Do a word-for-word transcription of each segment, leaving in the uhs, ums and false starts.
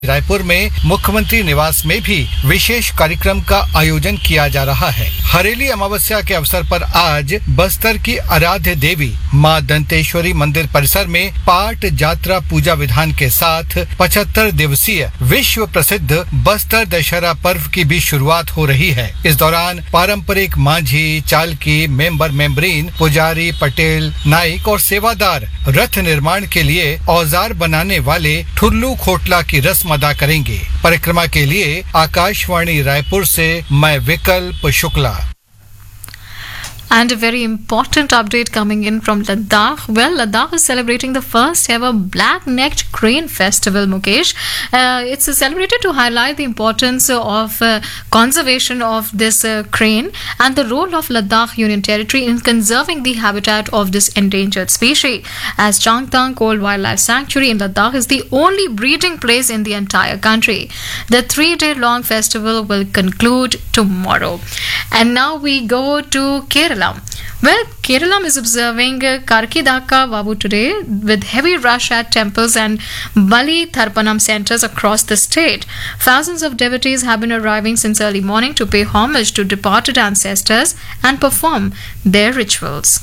रायपुर में मुख्यमंत्री निवास में भी विशेष कार्यक्रम का आयोजन किया जा रहा है। हरेली अमावस्या के अवसर पर आज बस्तर की आराध्य देवी मां दंतेश्वरी मंदिर परिसर में पाट जात्रा पूजा विधान के साथ पचहत्तर दिवसीय विश्व प्रसिद्ध बस्तर दशहरा पर्व की भी शुरुआत हो रही है। इस दौरान पारंपरिक मांझी, चालकी, मेंबर मेंबरीन, पुजारी, पटेल, नाइक और सेवादार रथ निर्माण के लिए औजार बनाने वाले ठुल्लू खोटला की रस्म अदा करेंगे। परिक्रमा के लिए आकाशवाणी रायपुर से मैं विकल्प Shukla. And a very important update coming in from Ladakh. Well, Ladakh is celebrating the first ever Black-Necked Crane Festival, Mukesh. Uh, it's uh, celebrated to highlight the importance of uh, conservation of this uh, crane and the role of Ladakh Union Territory in conserving the habitat of this endangered species. As Changtang Cold Wildlife Sanctuary in Ladakh is the only breeding place in the entire country. The three-day-long festival will conclude tomorrow. And now we go to Kerala. Well, Kerala is observing uh, Karkidaka Vavu today with heavy rush at temples and Bali Tharpanam centers across the state. Thousands of devotees have been arriving since early morning to pay homage to departed ancestors and perform their rituals.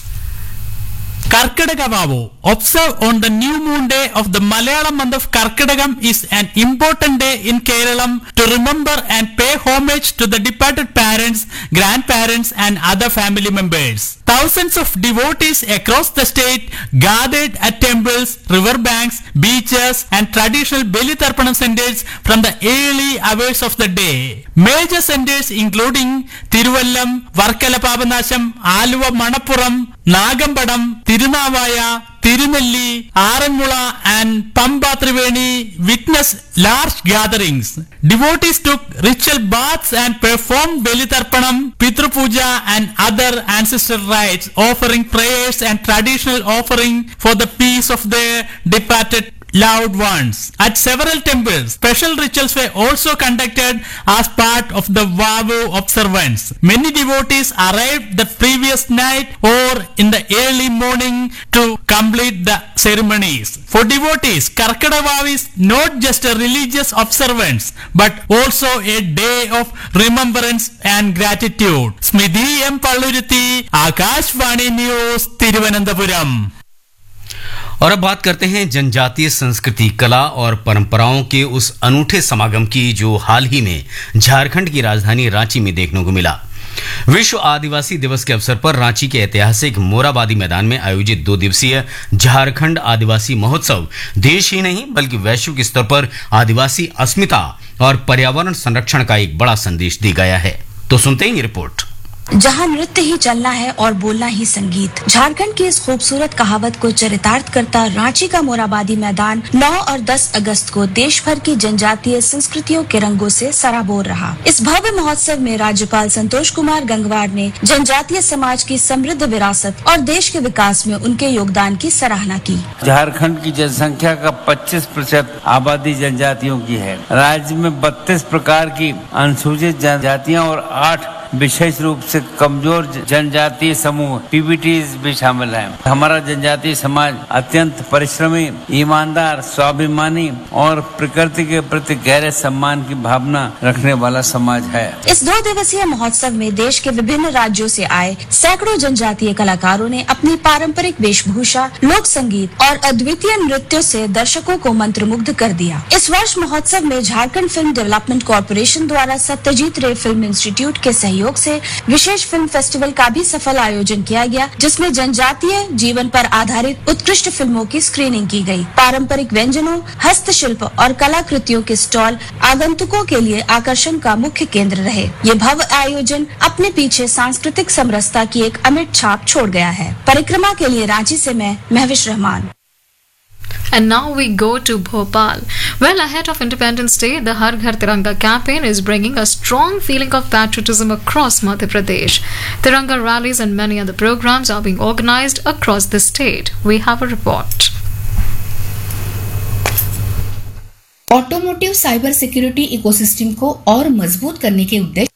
Karkadaga Vavu, observed on the new moon day of the Malayalam month of Karkadagam, is an important day in Kerala to remember and pay homage to the departed parents, grandparents and other family members. Thousands of devotees across the state gathered at temples, riverbanks, beaches and traditional Bali Tarpanam centers from the early hours of the day. Major centers including Tiruvallam, Varkala Papanasham, Aluva Manappuram, Nagambadam, Tirunavaya, Tirunelli, Aranmula and Pamba Triveni witnessed large gatherings. Devotees took ritual baths and performed Bali Tarpanam, Pitru Puja and other ancestral rites, offering prayers and traditional offering for the peace of their departed loved ones. At several temples, special rituals were also conducted as part of the Vavu observance. Many devotees arrived the previous night or in the early morning to complete the ceremonies. For devotees, Karkada Vavu is not just a religious observance but also a day of remembrance and gratitude. Smidhi M. Palluruthi, Akashvani News, Thiruvananthapuram. और अब बात करते हैं जनजातीय संस्कृति, कला और परंपराओं के उस अनूठे समागम की जो हाल ही में झारखंड की राजधानी रांची में देखने को मिला। विश्व आदिवासी दिवस के अवसर पर रांची के ऐतिहासिक मोराबादी मैदान में आयोजित दो दिवसीय झारखंड आदिवासी महोत्सव देश ही नहीं बल्कि वैश्विक स्तर पर आदिवासी अस्मिता और पर्यावरण संरक्षण का एक बड़ा संदेश दी गया है। तो सुनते हैं ये रिपोर्ट। जहां नृत्य ही चलना है और बोलना ही संगीत, झारखंड की इस खूबसूरत कहावत को चरितार्थ करता रांची का मोराबादी मैदान नौ और दस अगस्त को देश भर की जनजातीय संस्कृतियों के रंगों से सराबोर रहा। इस भव्य महोत्सव में राज्यपाल संतोष कुमार गंगवार ने जनजातीय समाज की समृद्ध विरासत और देश के विकास में उनके योगदान की सराहना की। झारखंड की जनसंख्या का पच्चीस प्रतिशत आबादी जनजातियों की है। राज्य में बत्तीस प्रकार की अनुसूचित जनजातियां और आठ विशेष रूप से कमजोर जनजातीय समूह पीबीटीज भी शामिल हैं। हमारा जनजातीय समाज अत्यंत परिश्रमी, ईमानदार, स्वाभिमानी और प्रकृति के प्रति गहरे सम्मान की भावना रखने वाला समाज है। इस दो दिवसीय महोत्सव में देश के विभिन्न राज्यों से आए सैकड़ों जनजातीय कलाकारों ने अपनी पारंपरिक वेशभूषा, लोक संगीत और अद्वितीय नृत्यों से दर्शकों को मंत्रमुग्ध कर दिया। इस वर्ष महोत्सव में झारखंड फिल्म डेवलपमेंट कॉर्पोरेशन द्वारा सत्यजीत रे फिल्म इंस्टीट्यूट के सहयोग से विशेष फिल्म फेस्टिवल का भी सफल आयोजन किया गया, जिसमें जनजातीय जीवन पर आधारित उत्कृष्ट फिल्मों की स्क्रीनिंग की गई। पारंपरिक व्यंजनों, हस्तशिल्प और कलाकृतियों के स्टॉल आगंतुकों के लिए आकर्षण का मुख्य केंद्र रहे। ये भव्य आयोजन अपने पीछे सांस्कृतिक समरसता की एक अमिट छाप छोड़ गया है। परिक्रमा के लिए रांची से मैं Mahwish Rahman. And now we go to Bhopal. Well, ahead of Independence Day, the Har Ghar Tiranga campaign is bringing a strong feeling of patriotism across Madhya Pradesh. Tiranga rallies and many other programs are being organized across the state. We have a report. Automotive cyber security ecosystem को और मजबूत करने के उद्देश्य